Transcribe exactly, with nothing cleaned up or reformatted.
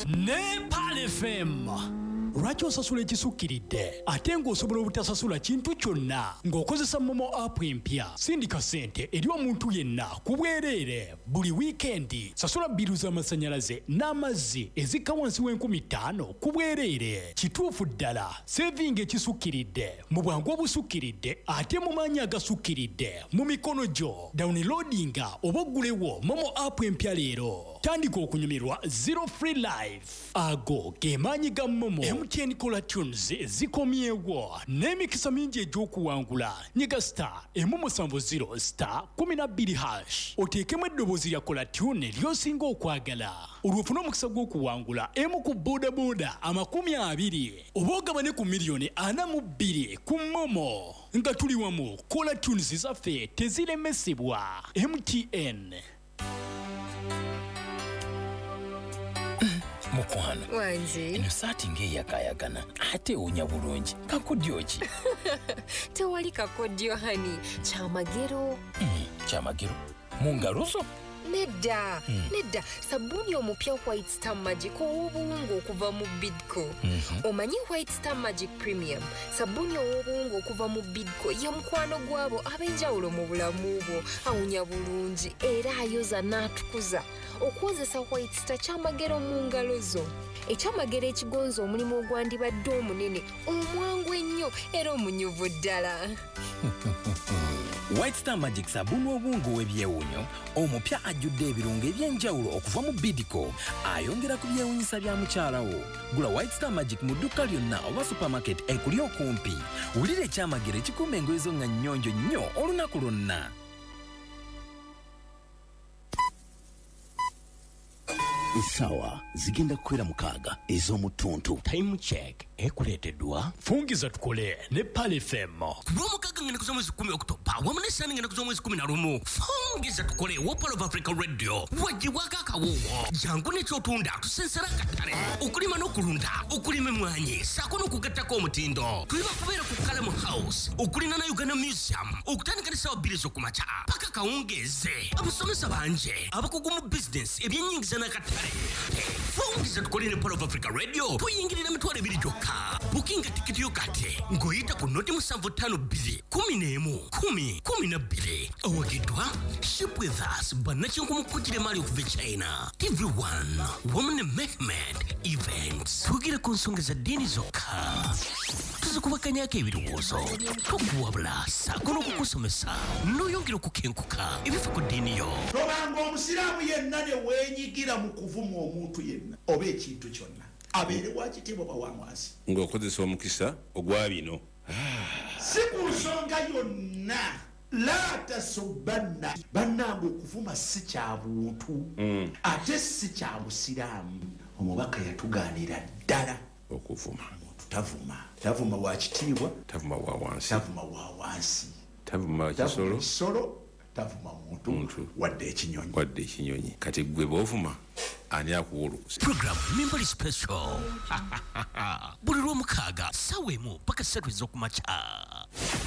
Nepal F M. Lwaki osasula ekisukkiridde ate ng'osobola obutasasula kintu kyonna ng'okozesa Momo app empya? Sindika ssente eri omuntu yenna ku bwereere buli wiikendi. Sasula bbiru z'amasannyalaze n'amazzi ezikka wansi w'enkumi ttaano ku bwereere. Kituufu ddala, sevinga ekisukkiridde mu bwangu obusukkiridde ate mu maanyi agasukkiridde mu mikono gyo. Downloadinga oba oggulewo Momo app empya leero. Tandika okunyumirwa zero free life. Ago ge maanyi ga Momo. M T N Kola Tunes zikomyewo n'emikisa mingi egy'okuwangula. Nyiga star emu musanvu zero star kumi na bbiri hash oteekemu eddoboozi lya Kola Tune ly'osinga okwagala. Olwofuna omukisa gw'okuwangula emu ku boodabooda amakumi abiri oba ogabane ku miliyoni ana mu bbiri ku Momo. Nga tuli wamu, Kola Tunes zaffe teziremesebwa. M T N. Mukwano wange eno saati ng'eyakayagana ate ewunya bulungi. Kakodyo ki? Tewali kakodyo hani, kyamagero. Mm, kyamagero mu ngalo zo? Nedda, mm. nedda, sabuni omupya White Star Magic ow'obuwungu okuva mu Bidco. Mm-hmm. Omanyi White Star Magic Premium, sabuni ow'obuwungu okuva mu Bidco ye mukwano gwabo ab'enjawulo mu bulamu bwo. Awunya bulungi era ayoza n'atukuza. Okwozesa White Star kyamagero mu ngalo zo. Ekyamagero ekigonza omulimu ogwandibadde omunene, omwangu ennyo era omunyuvu ddala. White Star Magic sabuni obungu w'ebyewunyo omupya ajjudde ebirungo eby'enjawulo okuva mu Bidco, ayongera ku byewunyisa bya mukyala wo. Gula White Star Magic mu dduka lyonna oba supermarket ekuli okumpi. Wulira ekyamagero ekikuuma engoye zo nga nnyonjo nnyo olunaku lwonna. Sawa zigenda kukwera mukaaga ez'omutuntu. Time check ekuleeteddwa fungiza tukole ne Nepal F M. Lw'omukaaga ngenda kuza mwezi kumi Oktoba wamu ne Sani ngenda kuza mwezi kumi na lumu. Fungiza tukole wa Pearl of Africa Radio wagibwako akawoowo. Jangu n'ekyotunda tusensera akatale okulima n'okulunda okulima emmwanyi ssaako n'okugattako omutindo. Tuliba kubeera ku Kalamu House okulina na Uganda Museum okutandika n'essaawa bbiri z'okumakya paka kawungeeze. Abasomesa banje abakugu mu business ebyennyingiza n'akatale. Fungiza tukole ne Pearl of Africa Radio tuyingirira emitwalo ebiri gyokka. Bukinga tikiti yo kate ngoyita ku noti musanvu ttaano bbiri kumi n'emu kumi kumi na bbiri. Awagidwa Ship with Us bannakinku mukujjire mali okuva China. T V one Women Mehmet Events tugira ku nsonga za ddiini zokka. Tuzikubakanyako ebirowoozo tukuwabula ssaako n'okukusomesa n'oyongera okukenkuka ebifa ku ddiini yo. Tobanga omusiraamu yenna ne weenyigira mu kuvuma omuntu yenna oba ekintu kyonna abeere wakitiibwa bawamwasi ng'okozesa omukisa ogwa bino. Si ku nsonga yonna la tasubbanna bannange okuvuma si kya buntu ate si kya busiraamu. Omubaka yatugaanira ddala okuvuma. Tavuma tavuma wa kitiibwa, tavuma wa wansi, tavuma wa wansi, tavuma kisolo, kisolo, tavuma muntu, muntu wadde ekinyonyi, wadde ekinyonyi. Kati gwe bw'ovuma ani akuwulukuse. Program Members Special buli lw'omukaaga ssaawa emu paka ssatu ez'okumakya.